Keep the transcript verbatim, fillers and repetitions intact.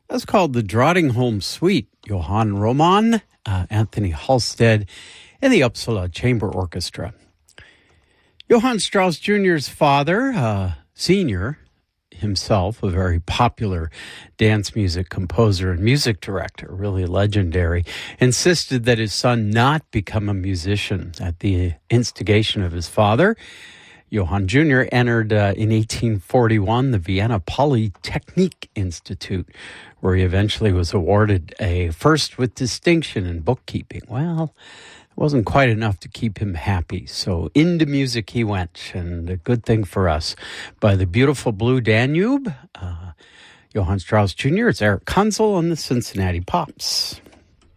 That's called the Drottningholm Suite. Johann Roman, uh, Anthony Halstead, and the Uppsala Chamber Orchestra. Johann Strauss Junior's father, uh, senior, himself a very popular dance music composer and music director, really legendary, insisted that his son not become a musician. At the instigation of his father, Johann Junior entered uh, in eighteen forty-one the Vienna Polytechnic Institute, where he eventually was awarded a first with distinction in bookkeeping. Well, it wasn't quite enough to keep him happy, so into music he went, and a good thing for us. By the beautiful Blue Danube, uh, Johann Strauss Junior It's Eric Kunzel on the Cincinnati Pops.